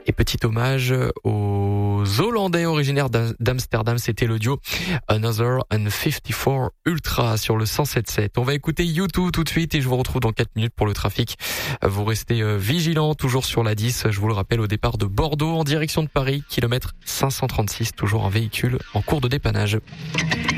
Et petit hommage aux Hollandais originaires d'Amsterdam, c'était le duo Another and 54 Ultra sur le 107.7. On va écouter U2 tout de suite et je vous retrouve dans 4 minutes pour le trafic. Vous restez vigilants, toujours sur la 10, je vous le rappelle, au départ de Bordeaux en direction de Paris, kilomètre 536, toujours un véhicule en cours de dépannage.